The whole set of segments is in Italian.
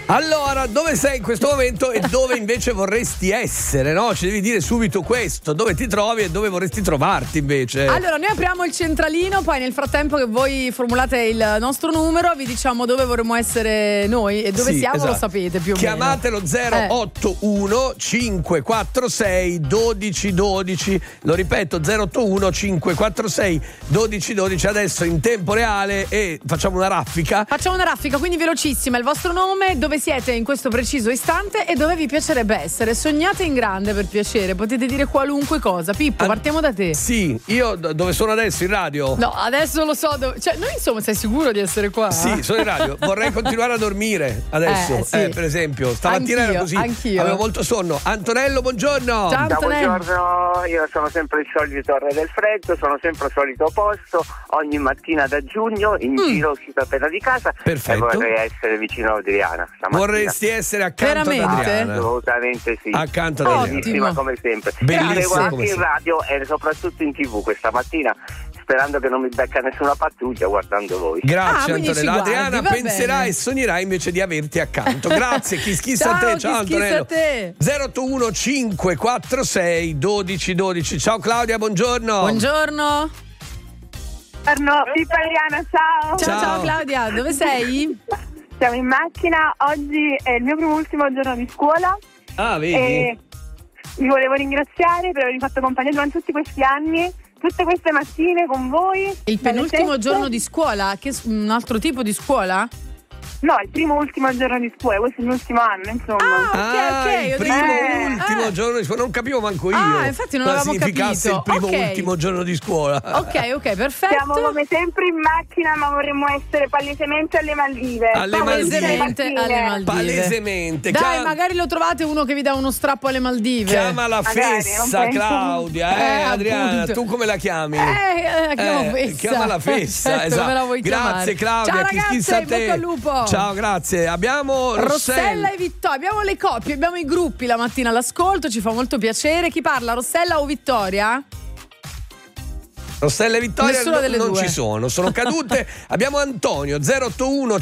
Allora, dove sei in questo momento e dove invece vorresti essere, no? Ci devi dire subito questo, dove ti trovi e dove vorresti trovarti invece. Allora, noi apriamo il centralino, poi nel frattempo che voi formulate il nostro numero vi diciamo dove vorremmo essere noi e dove siamo, esatto. Lo sapete più o meno. Chiamatelo 081 546 1212. Lo ripeto, 081 546 1212 adesso in tempo reale e facciamo una raffica. Facciamo una raffica, quindi velocissima, il vostro nome, dove siete in questo preciso istante e dove vi piacerebbe essere. Sognate in grande, per piacere, potete dire qualunque cosa. Pippo, partiamo da te. Sì, io dove sono adesso? In radio? No, adesso lo so dove... Cioè, noi insomma, sei sicuro di essere qua? Sì, sono in radio. Vorrei continuare a dormire adesso, sì. Per esempio. Stamattina era così, avevo molto sonno. Antonello, buongiorno. Ciao Antonello. Buongiorno, io sono sempre il solito re del freddo, sono sempre il solito posto, ogni mattina da giugno in giro uscito appena di casa. Perfetto. E vorrei essere vicino a Adriana stamattina. Vorresti essere accanto ad Adriana? Assolutamente sì. Accanto ad Adriana. Bellissima come sempre. Bellissima anche come in radio e soprattutto in TV questa mattina, sperando che non mi becca nessuna pattuglia guardando voi. Grazie Antonello. Adriana guardi, penserà bene. e sognerà invece di averti accanto. Grazie, chi Ciao, a te. Ciao Antonello. a te. 081 546 1212. Ciao Claudia, buongiorno. Buongiorno. Buongiorno, Pippa Adriana, ciao. Ciao Claudia, dove sei? Siamo in macchina, oggi è il mio primo ultimo giorno di scuola. Ah, vedi? E vi volevo ringraziare per avermi fatto compagnia durante tutti questi anni, tutte queste mattine con voi. Il penultimo giorno di scuola? Che un altro tipo di scuola? No, il primo ultimo giorno di scuola, questo è il mio ultimo anno, insomma. Ok, il primo ultimo giorno di scuola, non capivo manco io. Infatti non cosa avevamo significasse capito. il primo Ok. ultimo giorno di scuola. Ok, perfetto. Siamo come sempre in macchina, ma vorremmo essere palesemente alle Maldive. Palesemente alle Maldive. Palesemente. Dai, magari lo trovate uno che vi dà uno strappo alle Maldive. Chiama la Magari, Fessa, non penso. Claudia. Adriana, appunto. tu come la chiami? La chiamo Fessa. Chiama la Fessa, Certo, esatto. come la vuoi Grazie chiamare. Claudia, Ciao chi ragazze, schissa a in te. bocca al lupo. Ciao, grazie. Abbiamo Rossella e Vittoria, abbiamo le coppie, abbiamo i gruppi la mattina all'ascolto, ci fa molto piacere. Chi parla, Rossella o Vittoria? Rossella e Vittoria Nessuna delle non due. ci sono cadute. Abbiamo Antonio 081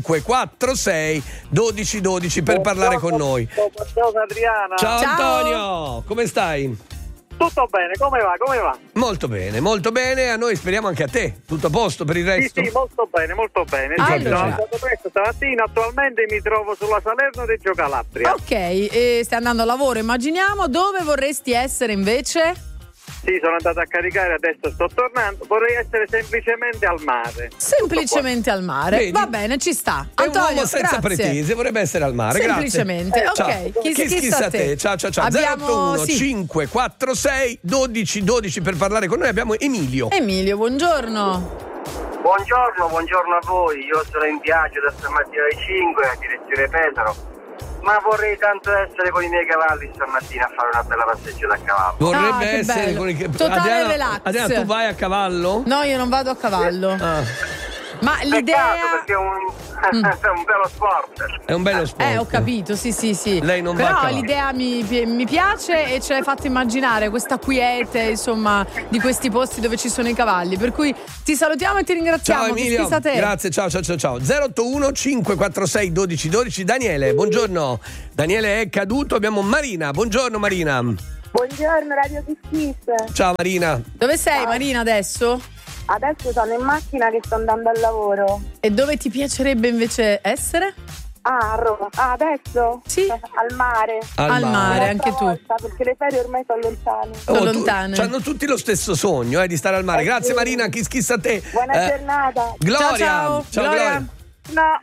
546 1212 per parlare con noi. Buongiorno Adriana. Ciao Ciao. Antonio, come stai? Tutto bene, come va? Molto bene, a noi speriamo anche a te. Tutto a posto per il resto? Sì, molto bene. Allora. Sono andato presto stamattina, attualmente mi trovo sulla Salerno-Reggio Calabria. Ok, e stai andando a lavoro, immaginiamo. Dove vorresti essere invece? Sì, sono andato a caricare, adesso sto tornando. Vorrei essere semplicemente al mare. Semplicemente al mare. Vedi? Va bene, ci sta. È Antonio, un uomo senza grazie. pretese, vorrebbe essere al mare. Semplicemente, Grazie. ok. Ciao. Chi sa te? Ciao. Abbiamo 081 546 1212 per parlare con noi. Abbiamo Emilio. Emilio, buongiorno. Buongiorno a voi. Io sono in viaggio da stamattina alle 5 a direzione Pesaro. Ma vorrei tanto essere con i miei cavalli stamattina a fare una bella passeggiata a cavallo. Vorrebbe che essere bello. con i Totale relax. Adriana, tu vai a cavallo? No, io non vado a cavallo. Ma l'idea... Peccato perché è un bello sport. È un bello sport. Ho capito, sì. Lei non va a Però cavallo. l'idea mi piace e ce l'hai fatto immaginare, questa quiete, insomma, di questi posti dove ci sono i cavalli. Per cui ti salutiamo e ti ringraziamo. Ciao Emilio, Chi schissa te. grazie, ciao. 081 546 1212. Daniele, buongiorno. Daniele è caduto, abbiamo Marina. Buongiorno Marina. Buongiorno, Radio Kiss. Ciao Marina. Dove sei Marina adesso? Adesso sono in macchina che sto andando al lavoro. E dove ti piacerebbe invece essere? Ah, a Roma. Ah, adesso? Sì. Al mare. Al mare, anche tu. Perché le ferie ormai sono lontane. Sono lontane. Hanno tutti lo stesso sogno, di stare al mare. Grazie Marina, chi schissa a te. Buona giornata. Gloria. Ciao. Gloria. No.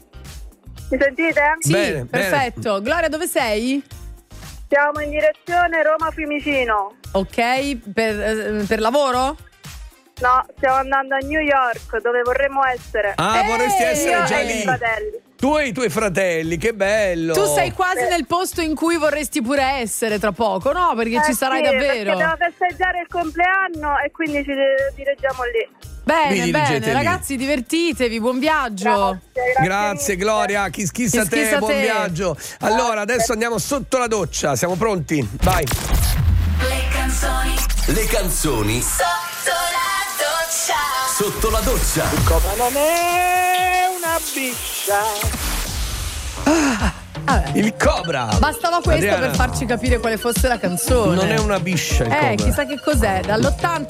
Mi sentite? Sì, Bene, perfetto. Gloria, dove sei? Siamo in direzione Roma-Fiumicino. Ok, per lavoro? No, stiamo andando a New York, dove vorremmo essere. Vorresti essere Io già e i lì. fratelli. Tu e i tuoi fratelli, che bello. Tu sei quasi nel posto in cui vorresti pure essere tra poco, no? Perché ci sarai sì, davvero. Perché devo festeggiare il compleanno e quindi ci dirigiamo lì. Bene, ragazzi, divertitevi, buon viaggio. Grazie Gloria, chi schissa a te, buon viaggio. Allora, adesso andiamo sotto la doccia, siamo pronti? Vai. Le canzoni sotto la doccia. Come non è una biscia. Vabbè. Il Cobra. Bastava questo Adriana, per farci capire quale fosse la canzone. non è una biscia il Cobra. Chissà che cos'è. Dall'80